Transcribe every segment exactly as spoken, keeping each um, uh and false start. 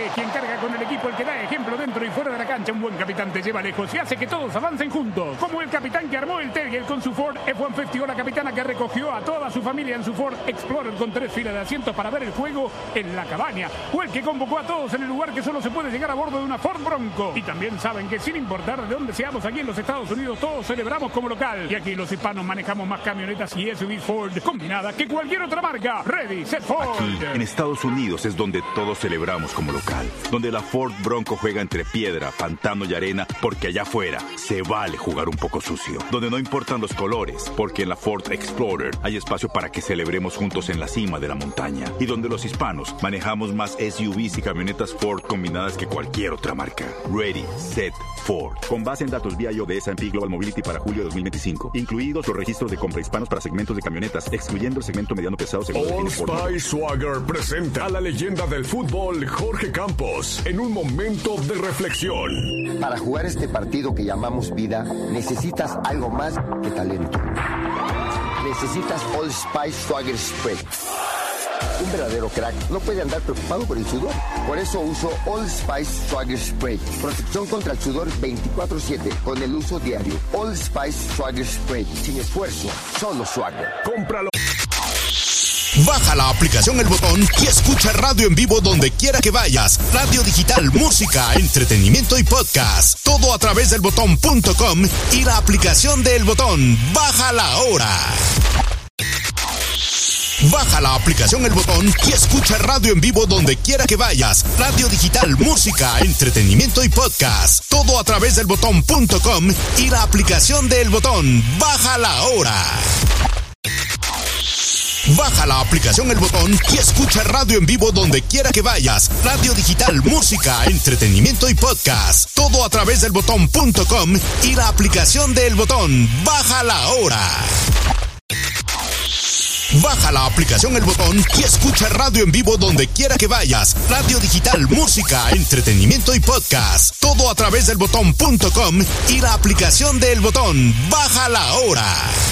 es quien carga con el equipo, el que da ejemplo dentro y fuera de la cancha. Un buen capitán te lleva lejos y hace que todos avancen juntos. Como el capitán que armó el Terrier con su Ford F ciento cincuenta o la capitana que recogió a toda su familia en su Ford Explorer con tres filas de asientos para ver el juego en la cabaña. O el que convocó a todos en el lugar que solo se puede llegar a bordo de una Ford Bronco. Y también saben que sin importar de dónde seamos aquí en los Estados Unidos, todos celebramos como local. Y aquí los hispanos manejamos más camionetas y S U Vs Ford combinadas que cualquier otra marca. Ready, set, Ford. Aquí, en Estados Unidos, es donde todos celebramos como local. Donde la Ford Bronco juega entre piedra, pantano y arena, porque allá afuera se vale jugar un poco sucio. Donde no importan los colores, porque en la Ford Explorer hay espacio para que celebremos juntos en la cima de la montaña. Y donde los hispanos manejamos más S U Vs y camionetas Ford combinadas que cualquier otra marca. Ready, set, Ford. Con base en datos V I O de S and P Global Mobility para julio de dos mil veinticinco. Incluidos los registros de compra hispanos para segmentos de camionetas, excluyendo el segmento mediano pesado según Old Spice Swagger presenta a la leyenda del fútbol Jorge Campos en un momento de reflexión. Para jugar este partido que llamamos vida, necesitas algo más que talento. Necesitas Old Spice Swagger Spray. Un verdadero crack no puede andar preocupado por el sudor. Por eso uso Old Spice Swagger Spray. Protección contra el sudor veinticuatro siete con el uso diario. Old Spice Swagger Spray. Sin esfuerzo, solo Swagger. Cómpralo. Baja la aplicación El Botón y escucha radio en vivo donde quiera que vayas. Radio digital, música, entretenimiento y podcast. Todo a través del botón punto com y la aplicación de El Botón. Bájala ahora. Baja la aplicación El Botón y escucha radio en vivo donde quiera que vayas. Radio digital, música, entretenimiento y podcast. Todo a través del botón punto com y la aplicación de El Botón. Bájala ahora. Baja la aplicación El Botón y escucha radio en vivo donde quiera que vayas. Radio digital, música, entretenimiento y podcast. Todo a través del botón punto com y la aplicación de El Botón. Bájala ahora. Baja la aplicación El Botón y escucha radio en vivo donde quiera que vayas. Radio digital, música, entretenimiento y podcast. Todo a través del botón punto com y la aplicación de El Botón. Bájala ahora.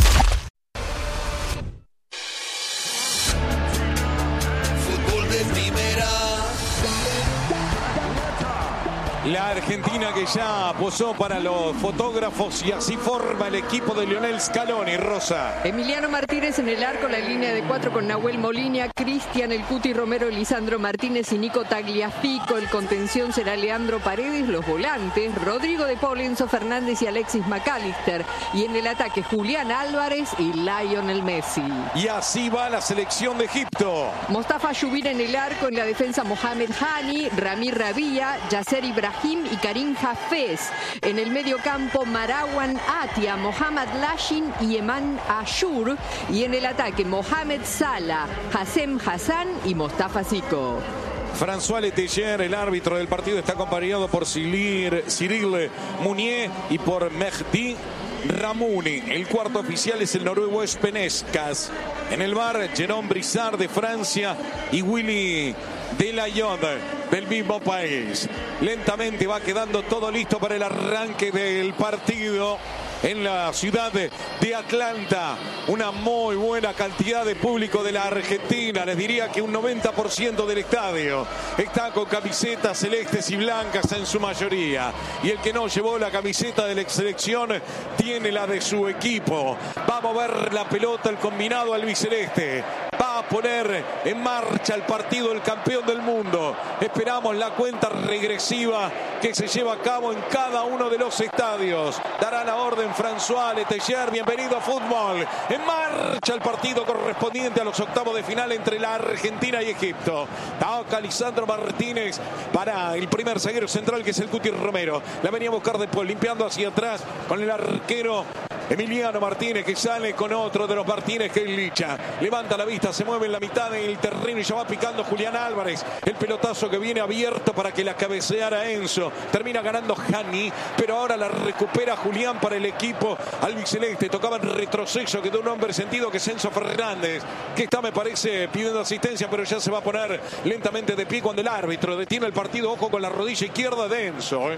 La Argentina que ya posó para los fotógrafos y así forma el equipo de Lionel Scaloni. Rosa. Emiliano Martínez en el arco, la línea de cuatro con Nahuel Molina, Cristian El Cuti Romero, Lisandro Martínez y Nico Tagliafico. El contención será Leandro Paredes, los volantes, Rodrigo de Paul, Enzo Fernández y Alexis McAllister. Y en el ataque Julián Álvarez y Lionel Messi. Y así va la selección de Egipto. Mostafa Yubir en el arco, en la defensa Mohamed Hani, Ramir Rabia, Yasser Ibrahim y Karim Hafez. En el medio campo Marwan Atia, Mohamed Lashin y Eman Ashur. Y en el ataque Mohamed Salah, Hassem Hassan y Mostafa Zico. François Letelier, el árbitro del partido, está acompañado por Cyril, Cyril Mounier y por Mehdi Ramouni. El cuarto oficial es el noruego Espenescas. En el bar, Jérôme Brissard de Francia y Willy Delayotte del mismo país. Lentamente va quedando todo listo para el arranque del partido en la ciudad de Atlanta. Una muy buena cantidad de público de la Argentina. Les diría que un noventa por ciento del estadio está con camisetas celestes y blancas en su mayoría. Y el que no llevó la camiseta de la selección tiene la de su equipo. Va a mover la pelota el combinado albiceleste. Va a poner en marcha el partido el campeón del mundo. Esperamos la cuenta regresiva que se lleva a cabo en cada uno de los estadios. Dará la orden François Letelier. Bienvenido a fútbol. En marcha el partido correspondiente a los octavos de final entre la Argentina y Egipto. Toca Lisandro Martínez para el primer zaguero central, que es el Cuti Romero. La venía a buscar después, limpiando hacia atrás con el arquero Emiliano Martínez, que sale con otro de los Martínez, que es Licha. Levanta la vista, se mueve en la mitad del terreno y ya va picando Julián Álvarez. El pelotazo que viene abierto para que la cabeceara Enzo. Termina ganando Hani, pero ahora la recupera Julián para el equipo albiceleste. Tocaba en retroceso, quedó un hombre sentido, que es Enzo Fernández, que está, me parece, pidiendo asistencia, pero ya se va a poner lentamente de pie cuando el árbitro detiene el partido. Ojo con la rodilla izquierda de Enzo, ¿eh?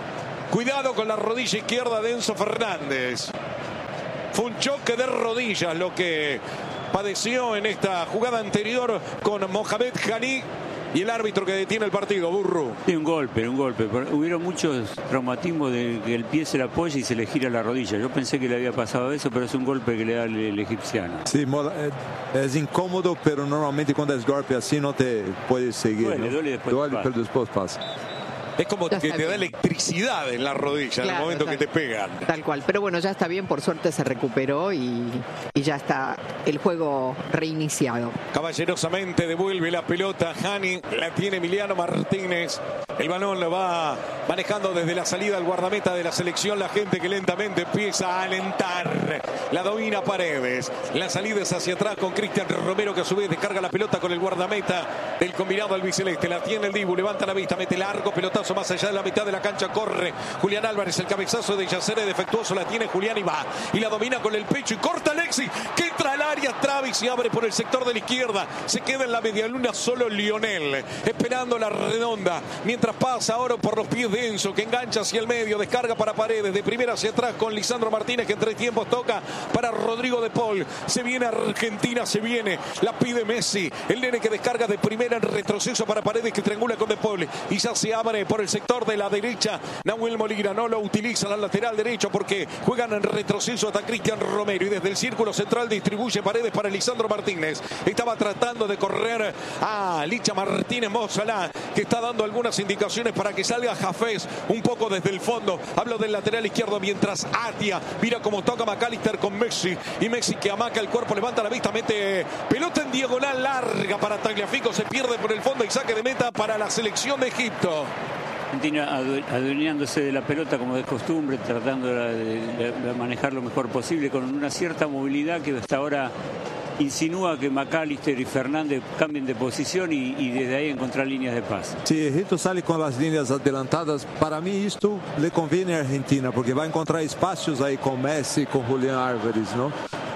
Cuidado con la rodilla izquierda de Enzo Fernández. Fue un choque de rodillas lo que padeció en esta jugada anterior con Mohamed Hani. Y el árbitro que detiene el partido, Burru. Sí, un golpe, un golpe. Hubieron muchos traumatismos de que el pie se le apoya y se le gira la rodilla. Yo pensé que le había pasado eso, pero es un golpe que le da el, el egipciano. Sí, es incómodo, pero normalmente cuando es golpe así no te puedes seguir. Duele, ¿no? duele después. Duele, pero después pasa. Es como que te da electricidad en la rodilla, claro, en el momento que te pegan. Tal cual. Pero bueno, ya está bien, por suerte se recuperó y, y ya está el juego reiniciado. Caballerosamente devuelve la pelota Hani, la tiene Emiliano Martínez. El balón lo va manejando desde la salida al guardameta de la selección. La gente que lentamente empieza a alentar. La domina Paredes. La salida es hacia atrás con Cristian Romero, que a su vez descarga la pelota con el guardameta del combinado albiceleste. La tiene el Dibu, levanta la vista, mete largo, pelotazo más allá de la mitad de la cancha, corre Julián Álvarez, el cabezazo de Yacer es defectuoso, la tiene Julián y va, y la domina con el pecho y corta Alexis, que entra al área, Travis y abre por el sector de la izquierda, se queda en la medialuna solo Lionel, esperando la redonda, mientras pasa ahora por los pies de Enzo, que engancha hacia el medio, descarga para Paredes, de primera hacia atrás con Lisandro Martínez, que en tres tiempos toca para Rodrigo de Paul, se viene Argentina, se viene, la pide Messi, el nene que descarga de primera en retroceso para Paredes, que triangula con de Paul, y ya se abre por el sector de la derecha. Nahuel Molina no lo utiliza al lateral derecho porque juegan en retroceso hasta Cristian Romero, y desde el círculo central distribuye Paredes para Lisandro Martínez. Estaba tratando de correr a Licha Martínez Mozalá, que está dando algunas indicaciones para que salga Jafés un poco desde el fondo. Hablo del lateral izquierdo, mientras Atia mira cómo toca McAllister con Messi, y Messi que amaca el cuerpo, levanta la vista, mete pelota en diagonal larga para Tagliafico, se pierde por el fondo y saque de meta para la selección de Egipto. Argentina adueñándose de la pelota como de costumbre, tratando de, de, de manejar lo mejor posible, con una cierta movilidad que hasta ahora insinúa que McAllister y Fernández cambien de posición y, y desde ahí encontrar líneas de pase. Si Egipto sale con las líneas adelantadas, para mí esto le conviene a Argentina, porque va a encontrar espacios ahí con Messi, con Julián Álvarez, ¿no?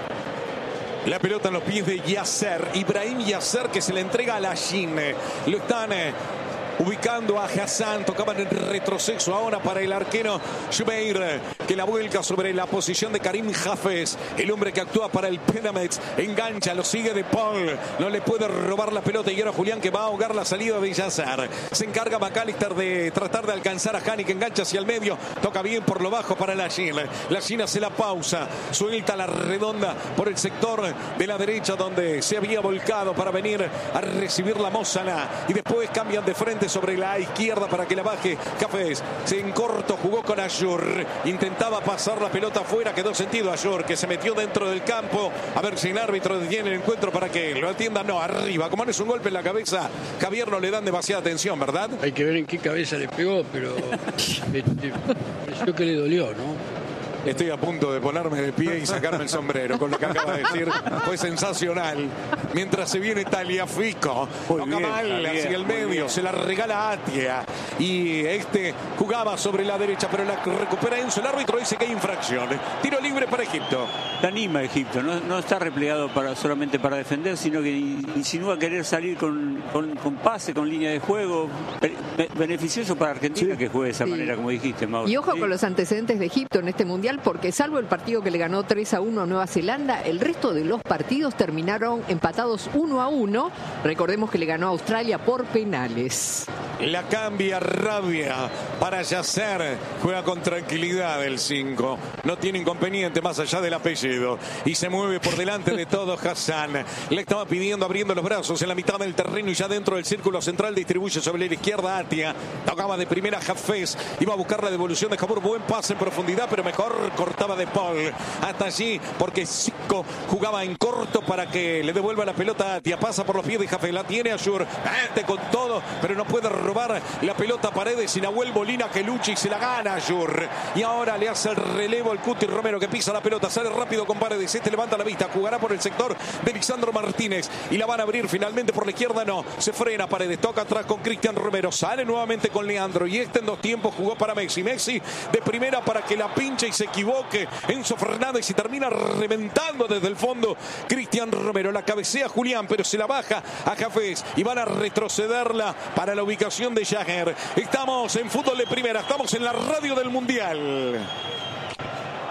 La pelota en los pies de Yacer, Ibrahim Yacer, que se le entrega a Lachin. Lo están eh, ubicando a Hassan, tocaban en retroceso ahora para el arquero Jumeir, que la vuelca sobre la posición de Karim Hafez, el hombre que actúa para el Pyramids, engancha, lo sigue de Paul, no le puede robar la pelota, y ahora Julián, que va a ahogar la salida de Yacer. Se encarga McAllister de tratar de alcanzar a Hani, que engancha hacia el medio, toca bien por lo bajo para Lachin. Lachin hace la pausa, suelta la redonda por el sector de la derecha, donde se había volcado para venir a recibir la Mozana, y después cambian de frente sobre la izquierda para que la baje Cafés. Se en corto jugó con Ayur, intentaba pasar la pelota afuera, quedó sentido Ayur, que se metió dentro del campo, a ver si el árbitro detiene el encuentro para que lo atienda. No, arriba, como no es un golpe en la cabeza, Javier, no le dan demasiada atención, ¿verdad? Hay que ver en qué cabeza le pegó, pero me pareció que le dolió, ¿no? Estoy a punto de ponerme de pie y sacarme el sombrero con lo que acaba de decir. Fue sensacional. Mientras se viene Tagliafico, toca mal hacia el medio, se la regala a Atia, y este jugaba sobre la derecha, pero la recupera Enzo. El árbitro dice que hay infracción. Tiro libre para Egipto. La anima Egipto, no, no está replegado para, solamente para defender, sino que insinúa querer salir con, con, con pase, con línea de juego. Be beneficioso para Argentina, sí, que juegue de esa sí. manera, como dijiste, Mauro. Y ojo ¿Sí? con los antecedentes de Egipto en este mundial, porque salvo el partido que le ganó tres a uno a Nueva Zelanda, el resto de los partidos terminaron empatados uno a uno. Recordemos que le ganó a Australia por penales. La cambia Rabia para Yacer. Juega con tranquilidad el cinco. No tiene inconveniente más allá del apellido. Y se mueve por delante de todos Hassan. Le estaba pidiendo, abriendo los brazos en la mitad del terreno, y ya dentro del círculo central distribuye sobre la izquierda Atia. Tocaba de primera Hafez. Iba a buscar la devolución de Jabur. Buen pase en profundidad, pero mejor cortaba de Paul. Hasta allí, porque Zico jugaba en corto para que le devuelva la pelota a Atia. Pasa por los pies de Hafez. La tiene Ayur. Este con todo, pero no puede robar la pelota a Paredes, y Nahuel Molina que lucha y se la gana Ayur. Y ahora le hace el relevo el Cuti Romero, que pisa la pelota, sale rápido con Paredes. Este levanta la vista, jugará por el sector de Lisandro Martínez, y la van a abrir finalmente por la izquierda. No, se frena Paredes, toca atrás con Cristian Romero, sale nuevamente con Leandro, y este en dos tiempos jugó para Messi. Messi de primera para que la pinche y se equivoque Enzo Fernández, y termina reventando desde el fondo Cristian Romero. La cabecea Julián, pero se la baja a Hafez, y van a retrocederla para la ubicación de Jagger. Estamos en fútbol de primera, estamos en la radio del Mundial.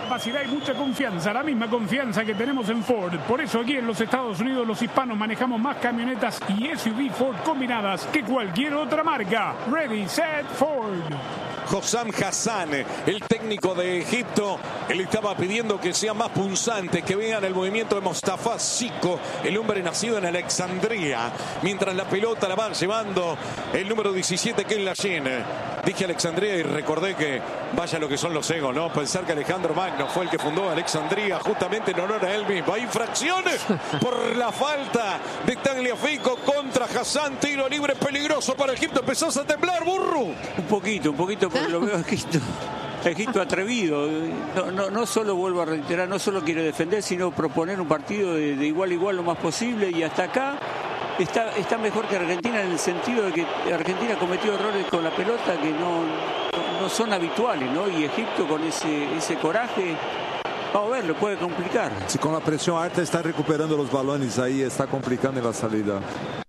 capacidad y mucha confianza, la misma confianza que tenemos en Ford. Por eso aquí en los Estados Unidos los hispanos manejamos más camionetas y S U V Ford combinadas que cualquier otra marca. Ready, set, Ford. Hossam Hassan, el técnico de Egipto, él estaba pidiendo que sea más punzante, que vean el movimiento de Mostafa Siko, el hombre nacido en Alexandria, mientras la pelota la va llevando el número diecisiete, que es la llena. Dije Alexandria y recordé que vaya lo que son los egos, ¿no? Pensar que Alejandro Magno fue el que fundó Alexandria justamente en honor a él mismo. Hay infracciones por la falta de Tagliafico contra Hassan. Tiro libre peligroso para Egipto. Empezás a temblar, burro. Un poquito, un poquito, porque lo veo a Egipto. Egipto atrevido. No, no, no solo, vuelvo a reiterar, no solo quiere defender, sino proponer un partido de, de igual a igual lo más posible. Y hasta acá está, está mejor que Argentina en el sentido de que Argentina cometió errores con la pelota que no, no, no son habituales, ¿no? Y Egipto con ese, ese coraje, vamos a ver, lo puede complicar. Si con la presión alta está recuperando los balones, ahí está complicando en la salida.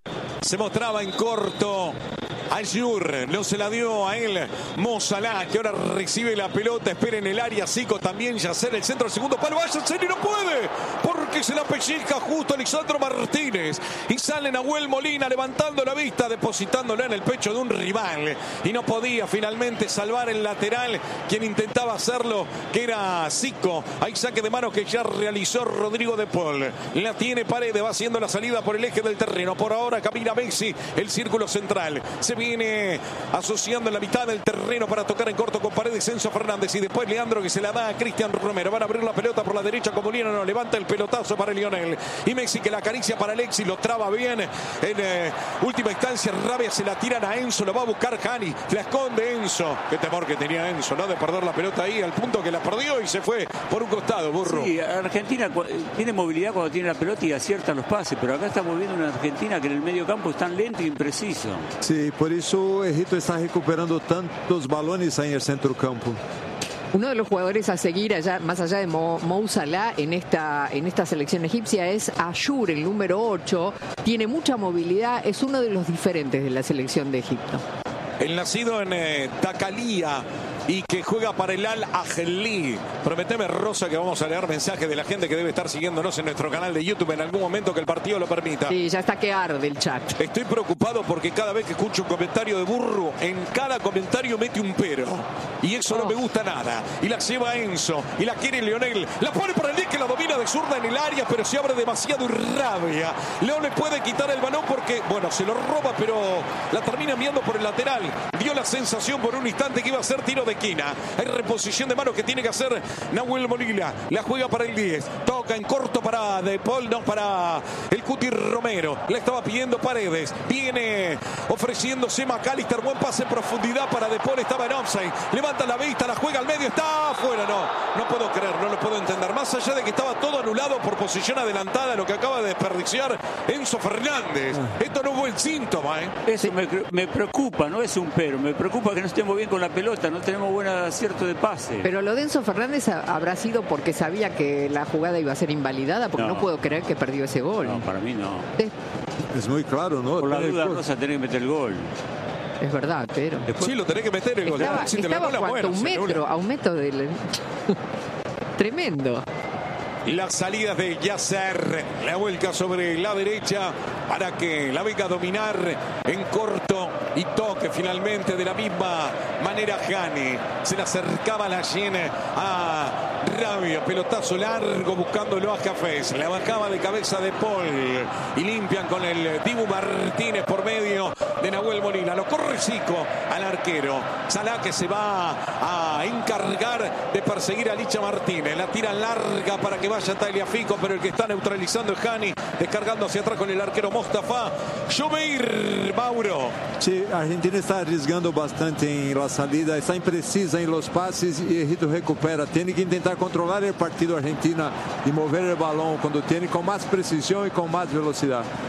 Se mostraba en corto Ayur, no se la dio a él Mo Salah, que ahora recibe la pelota, espera en el área. Zico también, Yacer, el centro, el segundo palo, vaya y no puede, porque se la pellizca justo Lisandro Martínez, y sale Nahuel Molina levantando la vista, depositándola en el pecho de un rival, y no podía finalmente salvar el lateral, quien intentaba hacerlo, que era Zico. Hay saque de manos que ya realizó Rodrigo de Paul, la tiene Paredes, va haciendo la salida por el eje del terreno. Por ahora camina Messi, el círculo central, se viene asociando en la mitad del terreno para tocar en corto con Paredes, Enzo Fernández, y después Leandro, que se la da a Cristian Romero. Van a abrir la pelota por la derecha como Lionel, no levanta el pelotazo para Lionel, y Messi, que la acaricia para Alexis, lo traba bien en eh, última instancia. Rabia, se la tiran a Enzo, lo va a buscar Hani, la esconde Enzo. Qué temor que tenía Enzo, ¿no? De perder la pelota ahí, al punto que la perdió y se fue por un costado, burro. Sí, Argentina tiene movilidad cuando tiene la pelota y acierta los pases, pero acá estamos viendo una Argentina que en el medio campo es tan lento e impreciso. Sí, por eso Egipto está recuperando tantos balones ahí en el centro campo. Uno de los jugadores a seguir allá, más allá de Mo, Mo Salah en esta, en esta selección egipcia, es Ayur, el número ocho. Tiene mucha movilidad, es uno de los diferentes de la selección de Egipto. El nacido en eh, Tacalía y que juega para el Al Ahly. Prometeme, Rosa, que vamos a leer mensajes de la gente que debe estar siguiéndonos en nuestro canal de YouTube en algún momento que el partido lo permita. Sí, ya está que arde el chat. Estoy preocupado porque cada vez que escucho un comentario de burro, en cada comentario mete un pero. Y eso oh. no me gusta nada. Y la lleva Enzo. Y la quiere Lionel. La pone para el que la domina de zurda en el área, pero se abre demasiado y Rabia. Leo le puede quitar el balón porque, bueno, se lo roba, pero la termina enviando por el lateral. Dio la sensación por un instante que iba a ser tiro de esquina. Hay reposición de manos que tiene que hacer Nahuel Molina. La juega para el diez. Toca en corto para De Paul, no, para el Cuti Romero. La estaba pidiendo Paredes. Viene ofreciéndose McAllister. Buen pase en profundidad para De Paul. Estaba en offside. Levanta la vista, la juega al medio. Está afuera. No, no puedo creer, no lo puedo entender. Más allá de que estaba todo anulado por posición adelantada, lo que acaba de desperdiciar Enzo Fernández. Esto no es buen síntoma, ¿eh? Eso me, me preocupa, no es un pero. Me preocupa que no estemos bien con la pelota. No tenemos buen acierto de pase. Pero lo de Enzo Fernández habrá sido porque sabía que la jugada iba a ser invalidada, porque no, no puedo creer que perdió ese gol. No, para mí no. Es, es muy claro, ¿no? Por la duda, Rosa, tenés que meter el gol. Es verdad, pero... Después, sí, lo tenés que meter el gol. Estaba, si estaba la cuánto, un metro, a un metro del... Tremendo. Las salidas de Yacer, la vuelca sobre la derecha para que la venga a dominar en corto y toque finalmente de la misma manera Hani. Se le acercaba la llena a Rabia, pelotazo largo buscándolo a Cafés. La bajaba de cabeza de Paul y limpian con el Dibu Martínez por medio de Nahuel Molina. Lo corre Zico al arquero. Salah, que se va a encargar de perseguir a Licha Martínez. La tira larga para que vaya Tagliafico, pero el que está neutralizando es Hani, descargando hacia atrás con el arquero Mostafa Jomeir. Mauro. Sí, Argentina está arriesgando bastante en la salida, está imprecisa en los pases y Egipto recupera. Tiene que intentar controlar el partido Argentina y mover el balón cuando tiene con más precisión y con más velocidad.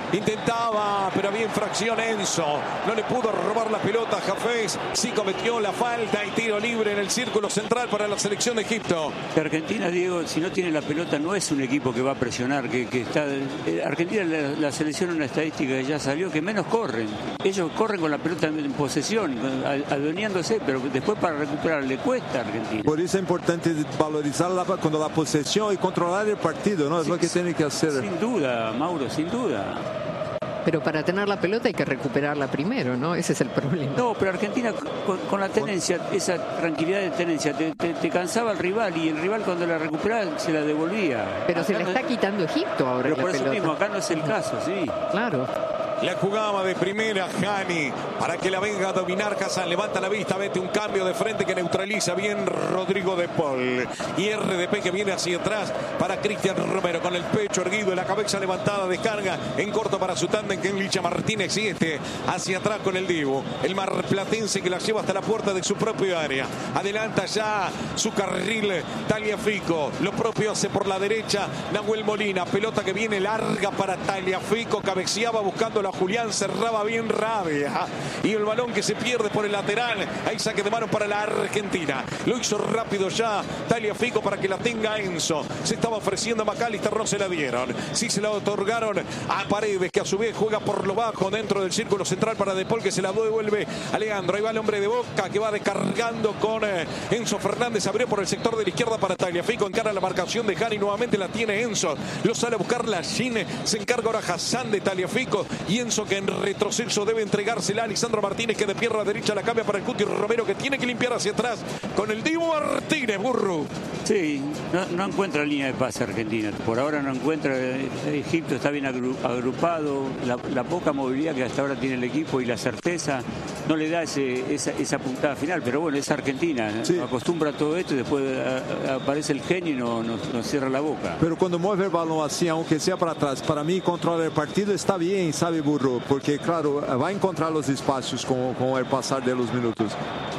Intentaba, pero había infracción Enzo. No le pudo robar la pelota a Hafez. Sí cometió la falta y tiro libre en el círculo central para la selección de Egipto. Argentina, Diego, si no tiene la pelota, no es un equipo que va a presionar. Que, que está Argentina, la, la selección, una estadística que ya salió, que menos corren. Ellos corren con la pelota en posesión, adueñándose, pero después para recuperar le cuesta a Argentina. Por eso es importante valorizar la, cuando la posesión y controlar el partido, ¿no? Es sí, lo que tiene que hacer. Sin duda, Mauro, sin duda. Pero para tener la pelota hay que recuperarla primero, ¿no? Ese es el problema. No, pero Argentina con, con la tenencia, esa tranquilidad de tenencia, te, te, te cansaba el rival y el rival cuando la recuperaba se la devolvía. Pero acá se la no, está quitando Egipto ahora. Pero la por pelota. eso mismo, acá no es el caso, sí. Claro. La jugaba de primera Hani para que la venga a dominar Hassan. Levanta la vista, mete un cambio de frente que neutraliza bien Rodrigo de Paul. Y R D P que viene hacia atrás para Cristian Romero con el pecho erguido y la cabeza levantada. Descarga en corto para su tándem que Licha Martínez y este hacia atrás con el Dibu. El marplatense que la lleva hasta la puerta de su propio área. Adelanta ya su carril Tagliafico. Lo propio hace por la derecha Nahuel Molina. Pelota que viene larga para Tagliafico. Cabeceaba buscando la Julián, cerraba bien Rabia y el balón que se pierde por el lateral. Ahí saque de mano para la Argentina. Lo hizo rápido ya Tagliafico para que la tenga Enzo. Se estaba ofreciendo a McAllister, no se la dieron. Sí se la otorgaron a Paredes, que a su vez juega por lo bajo dentro del círculo central para De Paul, que se la devuelve a Leandro. Ahí va el hombre de Boca que va descargando con Enzo Fernández. Abrió por el sector de la izquierda para Tagliafico. Encara la marcación de Hani. Nuevamente la tiene Enzo. Lo sale a buscar la Gine. Se encarga ahora Hassan de Tagliafico. Y Enzo que en retroceso debe entregársela a Lisandro Martínez, que de pierna derecha la cambia para el Cuti Romero, que tiene que limpiar hacia atrás con el Dibu Martínez. Burro. Sí, no, no encuentra línea de pase Argentina. Por ahora no encuentra. Egipto está bien agrupado. La, la poca movilidad que hasta ahora tiene el equipo y la certeza no le da ese, esa, esa puntada final. Pero bueno, es Argentina. Sí. Acostumbra a todo esto y después a, a, aparece el genio y nos no, no cierra la boca. Pero cuando mueve el balón así, aunque sea para atrás, para mí controlar el partido está bien, sabe, Burro, porque claro, va a encontrar los espacios con, con el pasar de los minutos.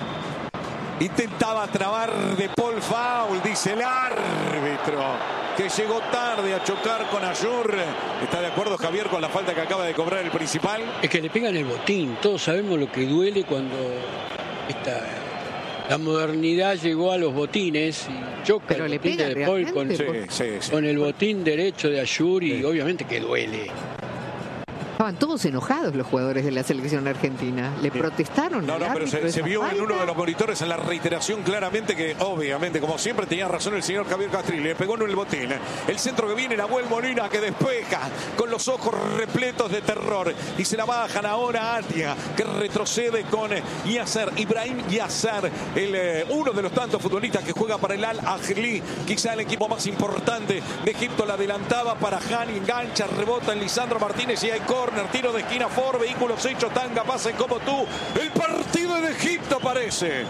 Intentaba trabar De Paul, foul, dice el árbitro, que llegó tarde a chocar con Ayur. ¿Está de acuerdo, Javier, con la falta que acaba de cobrar el principal? Es que le pegan el botín. Todos sabemos lo que duele cuando esta, la modernidad llegó a los botines y choca. Pero el le botín pega de De Paul con, sí, sí, sí. con el botín derecho de Ayur y sí. Obviamente que duele. Estaban todos enojados los jugadores de la selección argentina. Le protestaron. No, no, pero se, se vio falta. En uno de los monitores en la reiteración claramente que, obviamente, como siempre, tenía razón el señor Javier Castrilli. Le pegó en el botín. El centro que viene, Nahuel Molina, que despeja con los ojos repletos de terror. Y se la bajan ahora a Atia, que retrocede con Yasser, Ibrahim Yasser, el, eh, uno de los tantos futbolistas que juega para el Al-Ahly. Quizá el equipo más importante de Egipto. La adelantaba para Hani, engancha, rebota en Lisandro Martínez y hay corner. Tiro de esquina, Ford, vehículos hechos, Tanga, pasen como tú. El partido de Egipto parece.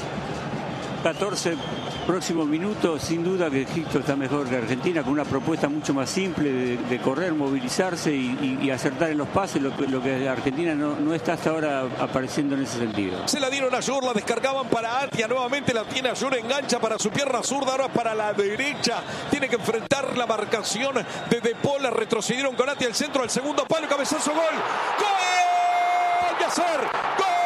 catorce próximos minutos, sin duda que Egipto está mejor que Argentina, con una propuesta mucho más simple de, de correr, movilizarse y, y, y acertar en los pases, lo que, lo que Argentina no, no está hasta ahora apareciendo en ese sentido. Se la dieron a Ayur, la descargaban para Atia, nuevamente la tiene Ayur, engancha para su pierna zurda, ahora para la derecha, tiene que enfrentar la marcación de De Paul, la retrocedieron con Atia, el centro, al segundo palo, cabezazo, gol, ¡gol! ¡Yasser! ¡Gol!